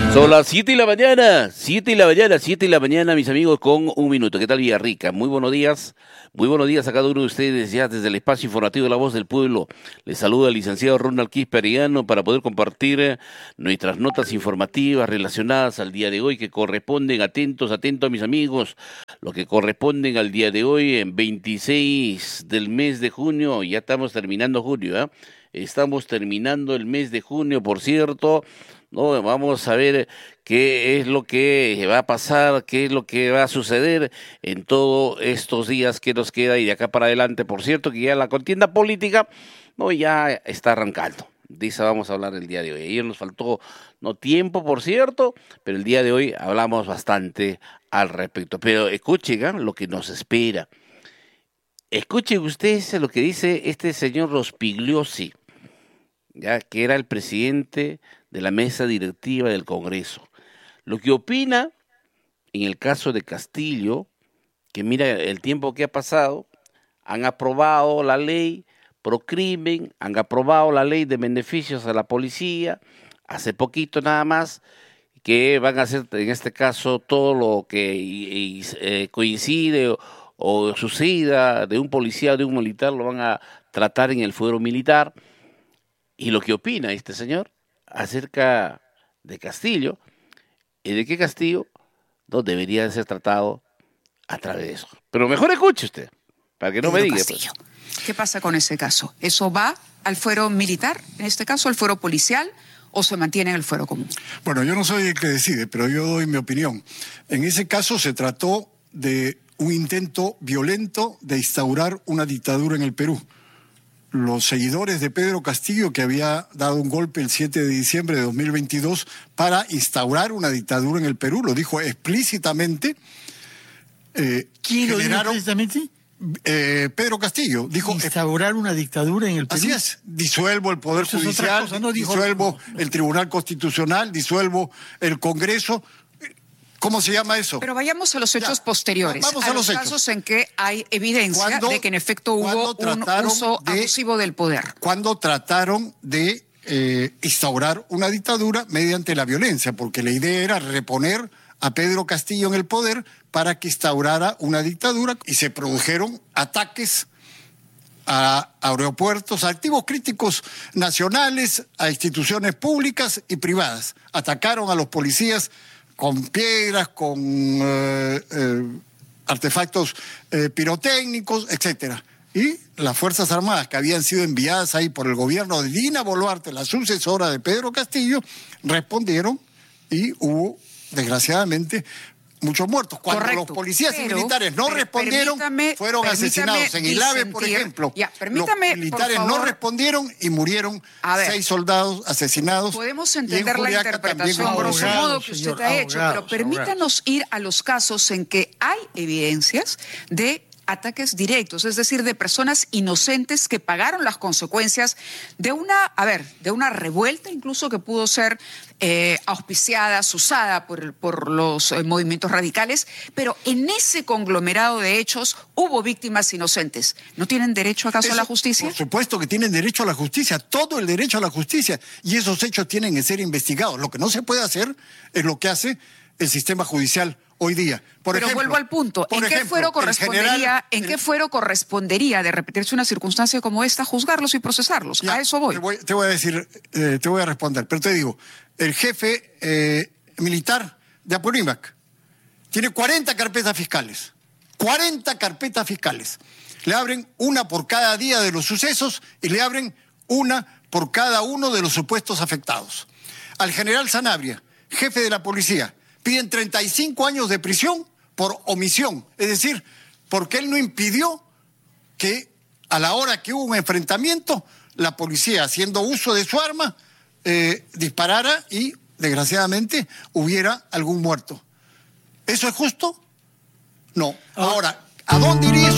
Son las 7 de la mañana, 7 de la mañana, 7 de la mañana, mis amigos, con un minuto. ¿Qué tal, Villarrica? Muy buenos días a cada uno de ustedes ya desde el espacio informativo de La Voz del Pueblo. Les saluda el licenciado Ronald Quispe-Arellano para poder compartir nuestras notas informativas relacionadas al día de hoy que corresponden, atentos mis amigos, lo que corresponden al día de hoy en 26 del mes de junio. Ya estamos terminando junio, ¿eh? Estamos terminando el mes de junio, por cierto. No, vamos a ver qué es lo que va a pasar, qué es lo que va a suceder en todos estos días que nos queda y de acá para adelante. Por cierto, que ya la contienda política ya está arrancando. De eso vamos a hablar el día de hoy. Ayer nos faltó tiempo, por cierto, pero el día de hoy hablamos bastante al respecto. Pero escuchen lo que nos espera. Escuchen ustedes lo que dice este señor Rospigliosi, ya que era el presidente de la mesa directiva del Congreso. Lo que opina en el caso de Castillo, que mira el tiempo que ha pasado, han aprobado la ley pro crimen, han aprobado la ley de beneficios a la policía, hace poquito nada más, que van a hacer en este caso todo lo que coincide o suceda de un policía o de un militar, lo van a tratar en el fuero militar. Y lo que opina este señor acerca de Castillo y de que Castillo no debería ser tratado a través de eso. Pero mejor escuche usted, para que no me diga. Castillo. ¿Qué pasa con ese caso? ¿Eso va al fuero militar, en este caso al fuero policial, o se mantiene en el fuero común? Bueno, yo no soy el que decide, pero yo doy mi opinión. En ese caso se trató de un intento violento de instaurar una dictadura en el Perú. Los seguidores de Pedro Castillo, que había dado un golpe el 7 de diciembre de 2022 para instaurar una dictadura en el Perú, lo dijo explícitamente. ¿Quién lo dijo explícitamente? Pedro Castillo dijo instaurar una dictadura en el Perú. Así es, disuelvo el Poder Judicial, disuelvo el Tribunal Constitucional, disuelvo el Congreso. ¿Cómo se llama eso? Pero vayamos a los hechos posteriores. Vamos a los casos en que hay evidencia de que en efecto hubo un uso abusivo del poder. Cuando trataron de instaurar una dictadura mediante la violencia, porque la idea era reponer a Pedro Castillo en el poder para que instaurara una dictadura, y se produjeron ataques a aeropuertos, a activos críticos nacionales, a instituciones públicas y privadas. Atacaron a los policías con piedras, con artefactos pirotécnicos, etcétera. Y las Fuerzas Armadas que habían sido enviadas ahí por el gobierno de Dina Boluarte, la sucesora de Pedro Castillo, respondieron y hubo, desgraciadamente, muchos muertos. Cuando los policías y militares no respondieron, fueron asesinados. En Ilave, por ejemplo, los militares no respondieron y murieron 6 soldados asesinados. Podemos entender la interpretación grosso modo que usted ha hecho, pero permítanos ir a los casos en que hay evidencias de ataques directos, es decir, de personas inocentes que pagaron las consecuencias de una revuelta incluso que pudo ser auspiciada, usada por los movimientos radicales, pero en ese conglomerado de hechos hubo víctimas inocentes. ¿No tienen derecho acaso a la justicia? Por supuesto que tienen derecho a la justicia, todo el derecho a la justicia, y esos hechos tienen que ser investigados. Lo que no se puede hacer es lo que hace el sistema judicial hoy día. Pero ejemplo, vuelvo al punto. ¿En qué fuero correspondería de repetirse una circunstancia como esta juzgarlos y procesarlos? A eso voy. Te voy a decir, te voy a responder, pero te digo, el jefe militar de Apurímac tiene 40 carpetas fiscales. 40 carpetas fiscales. Le abren una por cada día de los sucesos y le abren una por cada uno de los supuestos afectados. Al general Sanabria, jefe de la policía, piden 35 años de prisión por omisión, es decir, porque él no impidió que a la hora que hubo un enfrentamiento, la policía, haciendo uso de su arma, disparara y, desgraciadamente, hubiera algún muerto. ¿Eso es justo? No. Ahora, ¿a dónde iría eso?